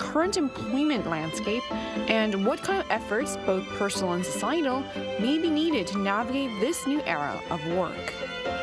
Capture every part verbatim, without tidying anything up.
current employment landscape and what kind of efforts, both personal and societal, may be needed to navigate this new era of work.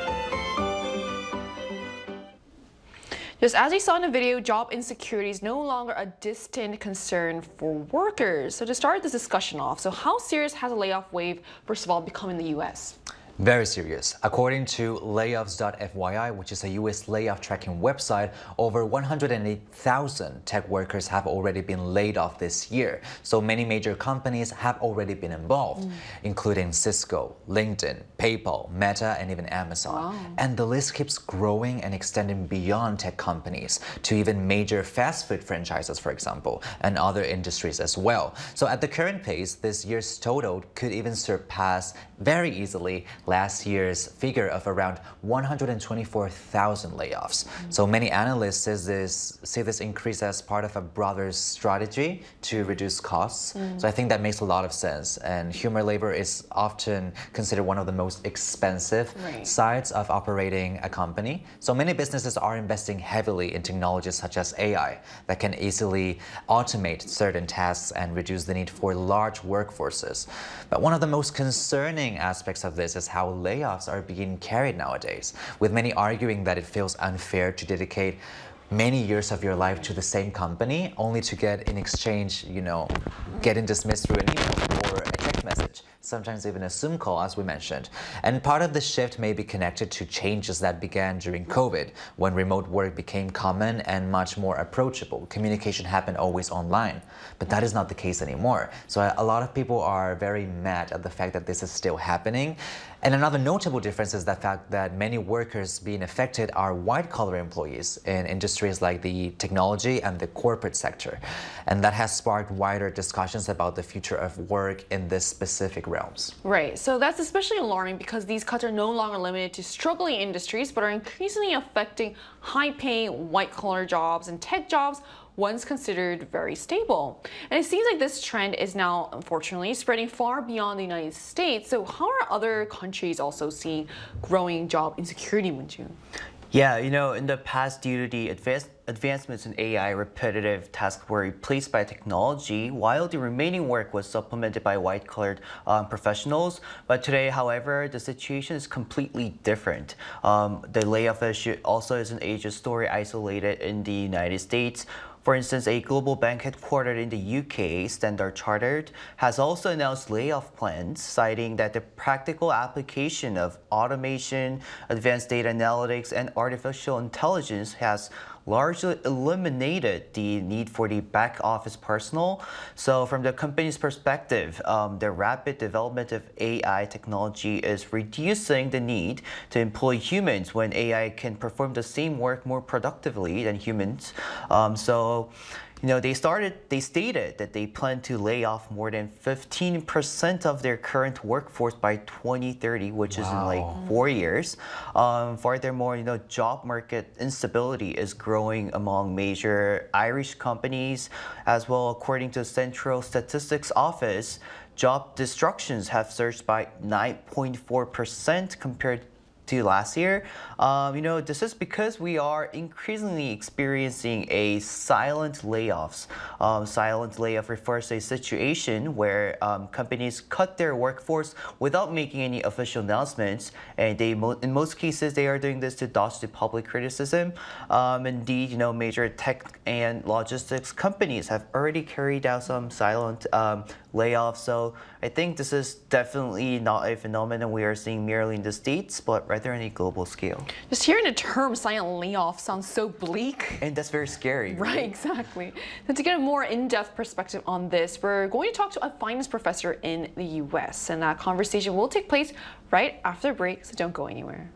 Just as we saw in the video, job insecurity is no longer a distant concern for workers. So to start this discussion off, so how serious has a layoff wave, first of all, become in the U S? Very serious. According to layoffs dot F Y I, which is a U S layoff tracking website, over one hundred eight thousand tech workers have already been laid off this year. So many major companies have already been involved, mm. including Cisco, LinkedIn, PayPal, Meta, and even Amazon. Wow. And the list keeps growing and extending beyond tech companies to even major fast food franchises, for example, and other industries as well. So at the current pace, this year's total could even surpass very easily last year's figure of around one hundred twenty-four thousand layoffs. Mm-hmm. So many analysts says this, see this increase as part of a broader strategy to reduce costs. Mm-hmm. So I think that makes a lot of sense. And human labor is often considered one of the most expensive right. sides of operating a company. So many businesses are investing heavily in technologies such as A I that can easily automate certain tasks and reduce the need for large workforces. But one of the most concerning aspects of this is how how layoffs are being carried nowadays, with many arguing that it feels unfair to dedicate many years of your life to the same company only to get in exchange, you know, getting dismissed through an email or a text message, sometimes even a Zoom call, as we mentioned. And part of the shift may be connected to changes that began during COVID, when remote work became common and much more approachable. Communication happened always online, but that is not the case anymore. So a lot of people are very mad at the fact that this is still happening. And another notable difference is the fact that many workers being affected are white-collar employees in industries like the technology and the corporate sector. And that has sparked wider discussions about the future of work in this specific realms. Right, so that's especially alarming because these cuts are no longer limited to struggling industries, but are increasingly affecting high-paying white-collar jobs and tech jobs once considered very stable. And it seems like this trend is now, unfortunately, spreading far beyond the United States. So how are other countries also seeing growing job insecurity, Moon-Jun? Yeah, you know, in the past, due to the advanced advancements in A I, repetitive tasks were replaced by technology, while the remaining work was supplemented by white-collared um, professionals. But today, however, the situation is completely different. Um, the layoff issue also isn't a just story isolated in the United States. For instance, a global bank headquartered in the U K, Standard Chartered, has also announced layoff plans, citing that the practical application of automation, advanced data analytics, and artificial intelligence has largely eliminated the need for the back office personnel. So from the company's perspective, um, the rapid development of A I technology is reducing the need to employ humans when A I can perform the same work more productively than humans. Um, so You know, they started, they stated that they plan to lay off more than fifteen percent of their current workforce by twenty thirty, which wow. is in like four years. Um, furthermore, you know, job market instability is growing among major Irish companies as well. According to the Central Statistics Office, job destructions have surged by nine point four percent compared to last year. Um, you know, this is because we are increasingly experiencing a silent layoffs. Um, silent layoff refers to a situation where um, companies cut their workforce without making any official announcements, and they, mo in most cases, they are doing this to dodge the public criticism. Um, indeed, you know, major tech and logistics companies have already carried out some silent um, layoffs. So I think this is definitely not a phenomenon we are seeing merely in the States, but rather on a global scale. Just hearing the term silent layoff sounds so bleak. And that's very scary. Right, right? Exactly. So to get a more in-depth perspective on this, we're going to talk to a finance professor in the U S, and that conversation will take place right after the break, so don't go anywhere.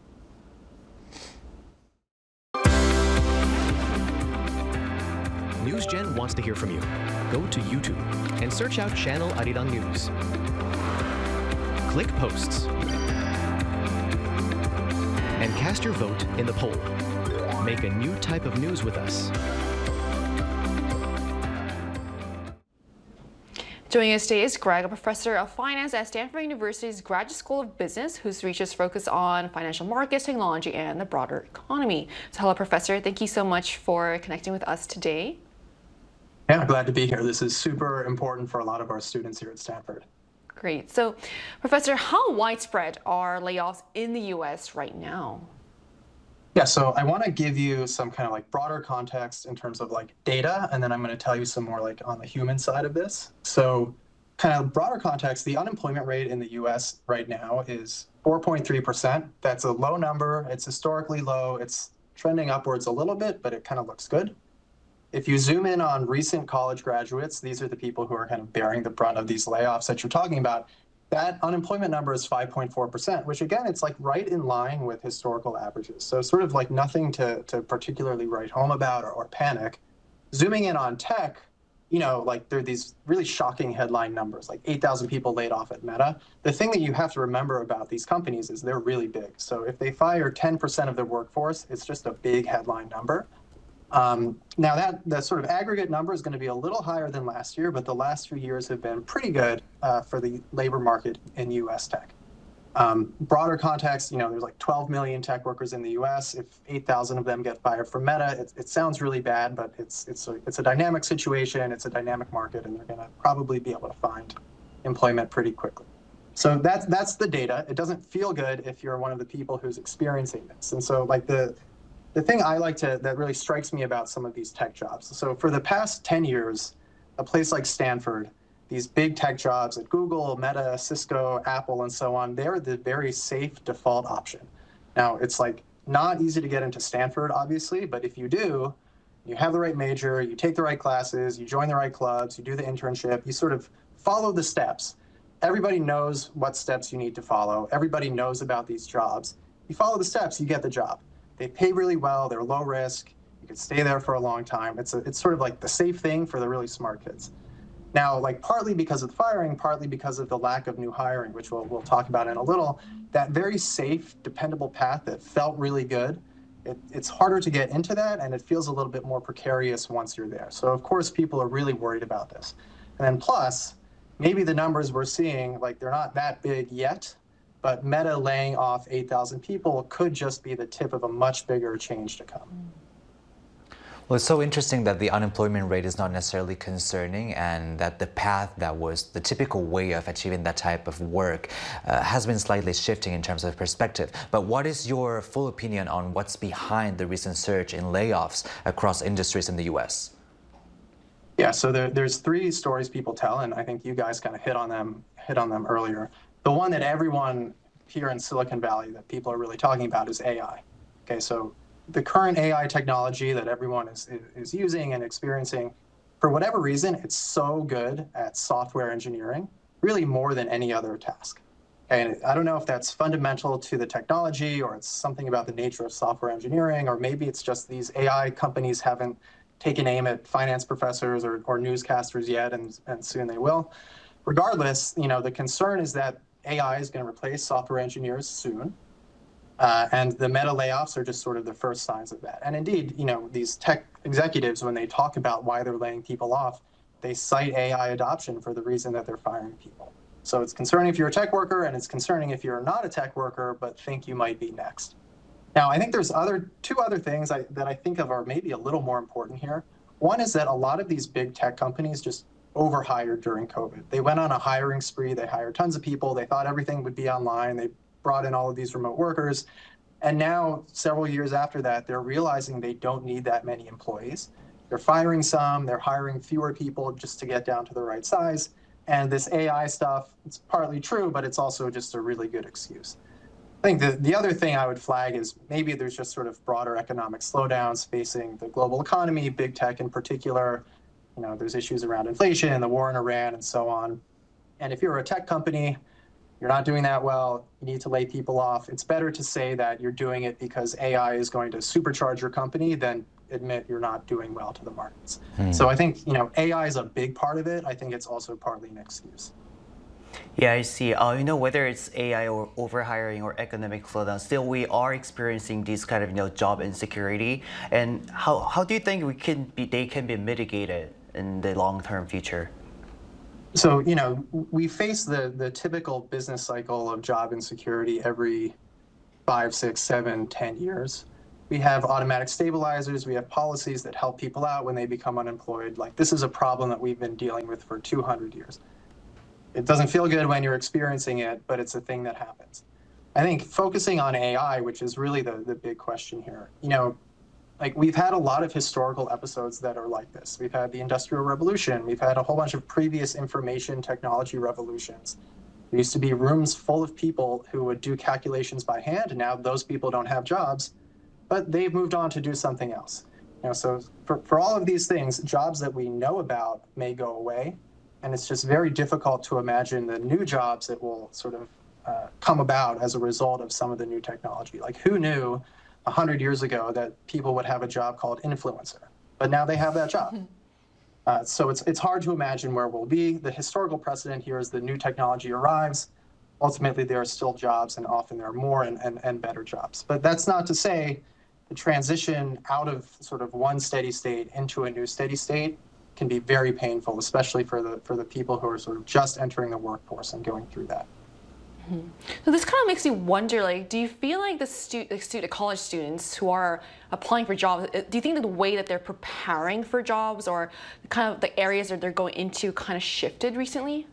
NewsGen wants to hear from you. Go to YouTube and search out Channel Arirang News. Click Posts and cast your vote in the poll. Make a new type of news with us. Joining us today is Greg, a professor of finance at Stanford University's Graduate School of Business, whose research focus on financial markets, technology, and the broader economy. So hello, Professor. Thank you so much for connecting with us today. Yeah, glad to be here. This is super important for a lot of our students here at Stanford. Great. So, Professor, how widespread are layoffs in the U S right now? Yeah, so I want to give you some kind of like broader context in terms of like data, and then I'm going to tell you some more like on the human side of this. So, kind of broader context, the unemployment rate in the U S right now is four point three percent. That's a low number. It's historically low. It's trending upwards a little bit, but it kind of looks good. If you zoom in on recent college graduates, these are the people who are kind of bearing the brunt of these layoffs that you're talking about. That unemployment number is five point four percent, which again, it's like right in line with historical averages. So sort of like nothing to, to particularly write home about or, or panic. Zooming in on tech, you know, like there are these really shocking headline numbers, like eight thousand people laid off at Meta. The thing that you have to remember about these companies is they're really big. So if they fire ten percent of their workforce, it's just a big headline number. Um, now that the sort of aggregate number is going to be a little higher than last year, but the last few years have been pretty good uh, for the labor market in U S tech. Um, broader context, you know, there's like twelve million tech workers in the U S. If eight thousand of them get fired from Meta, it, it sounds really bad, but it's it's a, it's a dynamic situation, it's a dynamic market, and they're going to probably be able to find employment pretty quickly. So that's that's the data. It doesn't feel good if you're one of the people who's experiencing this. And so like the The thing I like to, that really strikes me about some of these tech jobs. So for the past ten years, a place like Stanford, these big tech jobs at Google, Meta, Cisco, Apple, and so on, they're the very safe default option. Now, it's like not easy to get into Stanford, obviously, but if you do, you have the right major, you take the right classes, you join the right clubs, you do the internship, you sort of follow the steps. Everybody knows what steps you need to follow. Everybody knows about these jobs. You follow the steps, you get the job. They pay really well, they're low risk, you can stay there for a long time. It's, a, it's sort of like the safe thing for the really smart kids. Now, like partly because of the firing, partly because of the lack of new hiring, which we'll, we'll talk about in a little, that very safe, dependable path that felt really good, it, it's harder to get into that, and it feels a little bit more precarious once you're there. So of course, people are really worried about this. And then plus, maybe the numbers we're seeing, like they're not that big yet, but Meta laying off eight thousand people could just be the tip of a much bigger change to come. Well, it's so interesting that the unemployment rate is not necessarily concerning, and that the path that was the typical way of achieving that type of work uh, has been slightly shifting in terms of perspective. But what is your full opinion on what's behind the recent surge in layoffs across industries in the U S? Yeah, so there, there's three stories people tell, and I think you guys kind of hit on them, hit on them earlier. The one that everyone here in Silicon Valley that people are really talking about is A I. Okay, so the current A I technology that everyone is, is using and experiencing, for whatever reason, it's so good at software engineering, really more than any other task. And I don't know if that's fundamental to the technology, or it's something about the nature of software engineering, or maybe it's just these A I companies haven't taken aim at finance professors or, or newscasters yet, and, and soon they will. Regardless, you know, the concern is that A I is going to replace software engineers soon. Uh, and the Meta layoffs are just sort of the first signs of that. And indeed, you know, these tech executives, when they talk about why they're laying people off, they cite A I adoption for the reason that they're firing people. So it's concerning if you're a tech worker, and it's concerning if you're not a tech worker, but think you might be next. Now, I think there's other two other things I, that I think of are maybe a little more important here. One is that a lot of these big tech companies just overhired during COVID. They went on a hiring spree. They hired tons of people. They thought everything would be online. They brought in all of these remote workers. And now, several years after that, they're realizing they don't need that many employees. They're firing some, they're hiring fewer people just to get down to the right size. And this A I stuff, it's partly true, but it's also just a really good excuse. I think the, the other thing I would flag is maybe there's just sort of broader economic slowdowns facing the global economy, big tech in particular. You know, there's issues around inflation and the war in Iran and so on. And if you're a tech company, you're not doing that well, you need to lay people off. It's better to say that you're doing it because A I is going to supercharge your company than admit you're not doing well to the markets. Hmm. So I think, you know, A I is a big part of it. I think it's also partly an excuse. Yeah, I see. Uh, you know, whether it's A I or overhiring or economic slowdown, still we are experiencing these kind of, you know, job insecurity. And how, how do you think we can be, they can be mitigated in the long-term future? So, you know, we face the, the typical business cycle of job insecurity every five, six, seven, ten years. We have automatic stabilizers. We have policies that help people out when they become unemployed. Like, this is a problem that we've been dealing with for two hundred years. It doesn't feel good when you're experiencing it, but it's a thing that happens. I think focusing on A I, which is really the, the big question here, you know, like we've had a lot of historical episodes that are like this. We've had the Industrial Revolution. We've had a whole bunch of previous information technology revolutions. There used to be rooms full of people who would do calculations by hand, and now those people don't have jobs, but they've moved on to do something else. You know, so for, for all of these things, jobs that we know about may go away, and it's just very difficult to imagine the new jobs that will sort of uh, come about as a result of some of the new technology. Like, who knew one hundred years ago that people would have a job called influencer? But now they have that job. Uh, so it's, it's hard to imagine where we'll be. The historical precedent here is the new technology arrives. Ultimately, there are still jobs, and often there are more and, and, and better jobs. But that's not to say the transition out of sort of one steady state into a new steady state can be very painful, especially for the for the people who are sort of just entering the workforce and going through that. Mm-hmm. So this kind of makes me wonder, like, do you feel like the stu like student, college students who are applying for jobs, do you think that the way that they're preparing for jobs or kind of the areas that they're going into kind of shifted recently?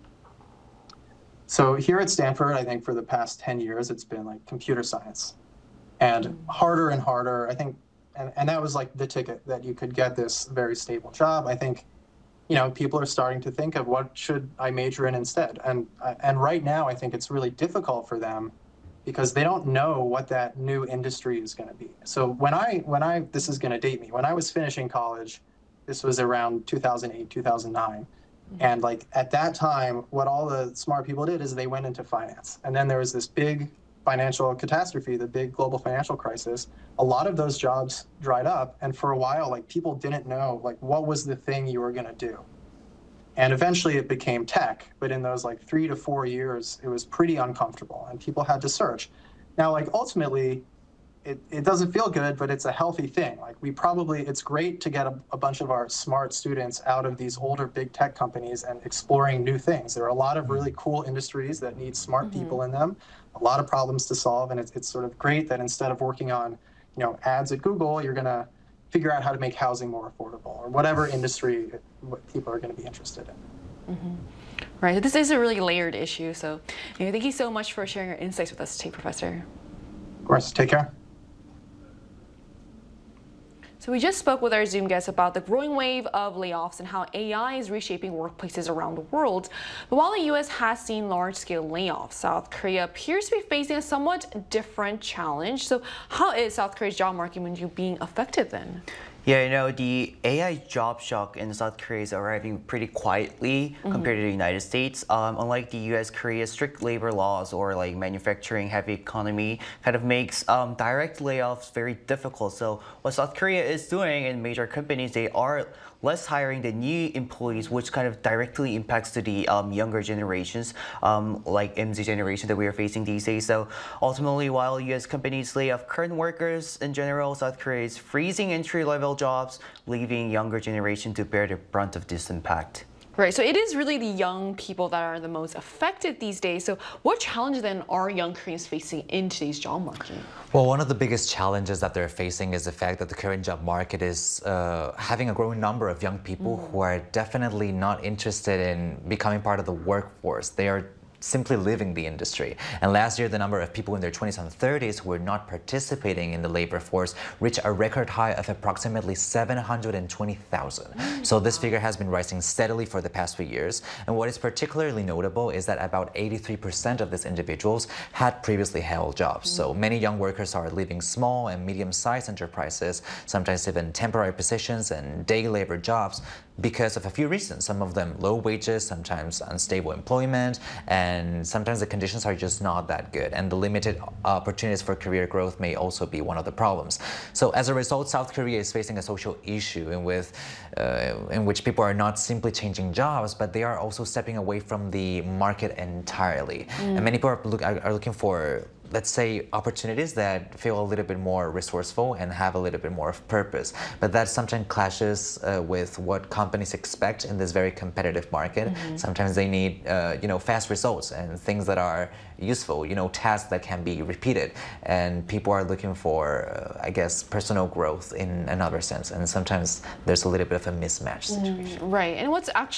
So here at Stanford, I think for the past ten years, it's been like computer science, and mm-hmm. harder and harder, I think. And, and that was like the ticket that you could get this very stable job. I think, you know, people are starting to think of what should I major in instead. And, and right now, I think it's really difficult for them because they don't know what that new industry is going to be. So when I, when I, this is going to date me, when I was finishing college, this was around two thousand eight, two thousand nine. Mm-hmm. And like at that time, what all the smart people did is they went into finance. And then there was this big financial catastrophe, the big global financial crisis. A lot of those jobs dried up, and for a while, like people didn't know like what was the thing you were going to do. And eventually it became tech, but in those like three to four years, it was pretty uncomfortable, and people had to search. Now, like ultimately, it, it doesn't feel good, but it's a healthy thing. Like we probably, it's great to get a, a bunch of our smart students out of these older big tech companies and exploring new things. There are a lot of really cool industries that need smart mm-hmm. people in them, a lot of problems to solve, and it's, it's sort of great that instead of working on, you know, ads at Google, you're gonna figure out how to make housing more affordable, or whatever industry what people are going to be interested in. Mm-hmm. Right. This is a really layered issue. So, you know, thank you so much for sharing your insights with us today, Professor. Of course. Take care. So we just spoke with our Zoom guests about the growing wave of layoffs and how A I is reshaping workplaces around the world. But while the U S has seen large-scale layoffs, South Korea appears to be facing a somewhat different challenge. So how is South Korea's job market being affected then? Yeah, you know, the A I job shock in South Korea is arriving pretty quietly mm-hmm. compared to the United States. Um, unlike the U S, Korea's strict labor laws or like manufacturing heavy economy kind of makes um, direct layoffs very difficult. So what South Korea is doing in major companies, they are less hiring the new employees, which kind of directly impacts to the um, younger generations, um, like M Z generation that we are facing these days. So ultimately, while U S companies lay off current workers in general, South Korea is freezing entry-level jobs, leaving younger generation to bear the brunt of this impact. Right, so it is really the young people that are the most affected these days. So what challenges then are young Koreans facing in today's job market? Well, one of the biggest challenges that they're facing is the fact that the current job market is uh, having a growing number of young people mm. who are definitely not interested in becoming part of the workforce. They are simply leaving the industry. And last year, the number of people in their twenties and thirties who were not participating in the labor force reached a record high of approximately seven hundred twenty thousand. So this figure has been rising steadily for the past few years. And what is particularly notable is that about eighty-three percent of these individuals had previously held jobs. So many young workers are leaving small and medium-sized enterprises, sometimes even temporary positions and day labor jobs, because of a few reasons. Some of them low wages, sometimes unstable employment, and sometimes the conditions are just not that good. And the limited opportunities for career growth may also be one of the problems. So as a result, South Korea is facing a social issue in, with, uh, in which people are not simply changing jobs, but they are also stepping away from the market entirely. Mm. And many people are, look, are, are looking for let's say, opportunities that feel a little bit more resourceful and have a little bit more of purpose. But that sometimes clashes uh, with what companies expect in this very competitive market. Mm-hmm. Sometimes they need, uh, you know, fast results and things that are useful, you know, tasks that can be repeated. And people are looking for, uh, I guess, personal growth in another sense. And sometimes there's a little bit of a mismatch situation. Mm, right. And what's actually